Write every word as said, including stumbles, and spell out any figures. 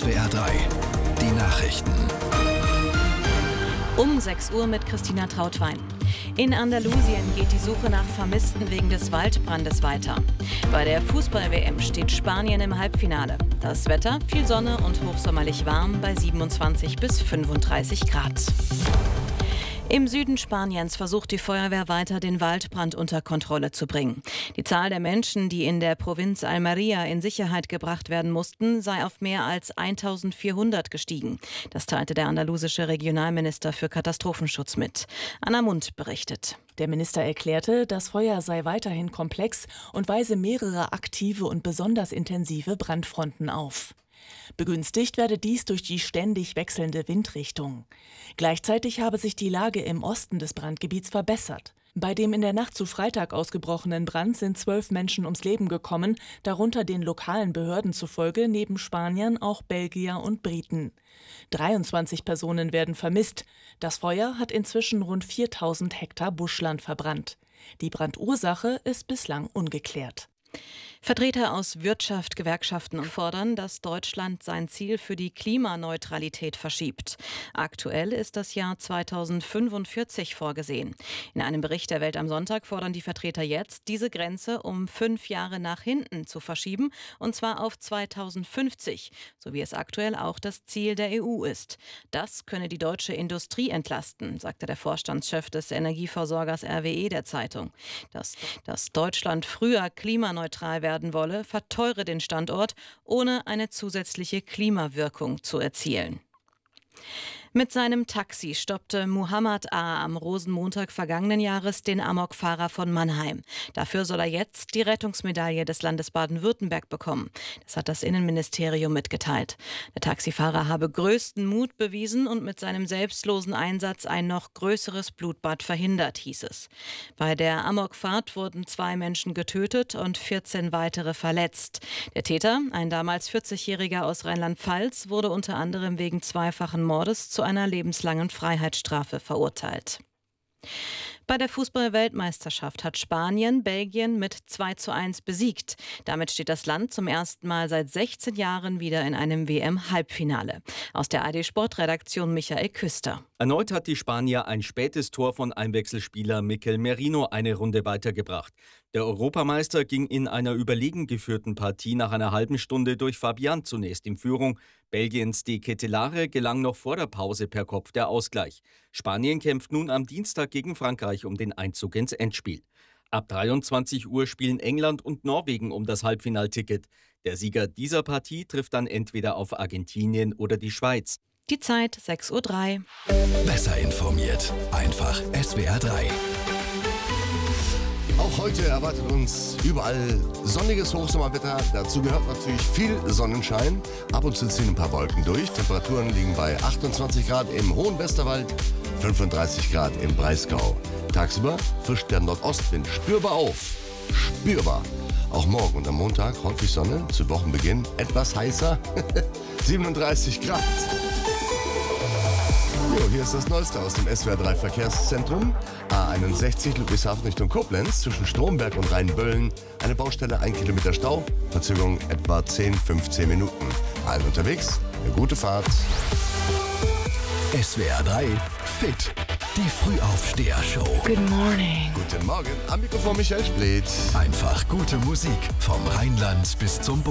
S W R drei, die Nachrichten. Um sechs Uhr mit Christina Trautwein. In Andalusien geht die Suche nach Vermissten wegen des Waldbrandes weiter. Bei der Fußball-W M steht Spanien im Halbfinale. Das Wetter, viel Sonne und hochsommerlich warm bei siebenundzwanzig bis fünfunddreißig Grad. Im Süden Spaniens versucht die Feuerwehr weiter, den Waldbrand unter Kontrolle zu bringen. Die Zahl der Menschen, die in der Provinz Almería in Sicherheit gebracht werden mussten, sei auf mehr als eintausendvierhundert gestiegen. Das teilte der andalusische Regionalminister für Katastrophenschutz mit. Anna Mund berichtet. Der Minister erklärte, das Feuer sei weiterhin komplex und weise mehrere aktive und besonders intensive Brandfronten auf. Begünstigt werde dies durch die ständig wechselnde Windrichtung. Gleichzeitig habe sich die Lage im Osten des Brandgebiets verbessert. Bei dem in der Nacht zu Freitag ausgebrochenen Brand sind zwölf Menschen ums Leben gekommen, darunter den lokalen Behörden zufolge neben Spaniern auch Belgier und Briten. dreiundzwanzig Personen werden vermisst. Das Feuer hat inzwischen rund viertausend Hektar Buschland verbrannt. Die Brandursache ist bislang ungeklärt. Vertreter aus Wirtschaft, Gewerkschaften fordern, dass Deutschland sein Ziel für die Klimaneutralität verschiebt. Aktuell ist das Jahr zweitausendfünfundvierzig vorgesehen. In einem Bericht der Welt am Sonntag fordern die Vertreter jetzt, diese Grenze um fünf Jahre nach hinten zu verschieben, und zwar auf zweitausendfünfzig, so wie es aktuell auch das Ziel der E U ist. Das könne die deutsche Industrie entlasten, sagte der Vorstandschef des Energieversorgers R W E der Zeitung. Dass, dass Deutschland früher klimaneutral werden wolle, verteure den Standort, ohne eine zusätzliche Klimawirkung zu erzielen. Mit seinem Taxi stoppte Muhammad A. am Rosenmontag vergangenen Jahres den Amokfahrer von Mannheim. Dafür soll er jetzt die Rettungsmedaille des Landes Baden-Württemberg bekommen. Das hat das Innenministerium mitgeteilt. Der Taxifahrer habe größten Mut bewiesen und mit seinem selbstlosen Einsatz ein noch größeres Blutbad verhindert, hieß es. Bei der Amokfahrt wurden zwei Menschen getötet und vierzehn weitere verletzt. Der Täter, ein damals vierzigjähriger aus Rheinland-Pfalz, wurde unter anderem wegen zweifachen Mordes zu einer lebenslangen Freiheitsstrafe verurteilt. Bei der Fußball-Weltmeisterschaft hat Spanien Belgien mit zwei zu eins besiegt. Damit steht das Land zum ersten Mal seit sechzehn Jahren wieder in einem W M-Halbfinale. Aus der A R D-Sportredaktion Michael Küster. Erneut hat die Spanier ein spätes Tor von Einwechselspieler Mikel Merino eine Runde weitergebracht. Der Europameister ging in einer überlegen geführten Partie nach einer halben Stunde durch Fabian zunächst in Führung. Belgiens De Ketelaere gelang noch vor der Pause per Kopf der Ausgleich. Spanien kämpft nun am Dienstag gegen Frankreich um den Einzug ins Endspiel. Ab dreiundzwanzig Uhr spielen England und Norwegen um das Halbfinalticket. Der Sieger dieser Partie trifft dann entweder auf Argentinien oder die Schweiz. Die Zeit sechs Uhr drei. Besser informiert. Einfach S W R drei. Auch heute erwartet uns überall sonniges Hochsommerwetter. Dazu gehört natürlich viel Sonnenschein. Ab und zu ziehen ein paar Wolken durch. Temperaturen liegen bei achtundzwanzig Grad im hohen Westerwald, fünfunddreißig Grad im Breisgau. Tagsüber frischt der Nordostwind spürbar auf. Spürbar. Auch morgen und am Montag häufig Sonne. Zu Wochenbeginn etwas heißer. siebenunddreißig Grad. Jo, hier ist das Neueste aus dem S W R drei Verkehrszentrum. A einundsechzig Ludwigshafen Richtung Koblenz zwischen Stromberg und Rheinböllen. Eine Baustelle, ein Kilometer Stau. Verzögerung etwa zehn, fünfzehn Minuten. Allen unterwegs, eine gute Fahrt. S W R drei Fit. Die Frühaufsteher-Show. Good morning. Guten Morgen. Am Mikrofon Michael Splitt. Einfach gute Musik vom Rheinland bis zum Bodensee.